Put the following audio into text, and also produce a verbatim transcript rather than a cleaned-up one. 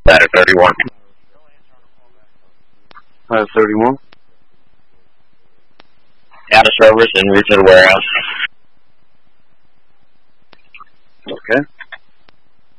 Ladder thirty-one. Ladder thirty-one. Out of service and route to the warehouse. Okay.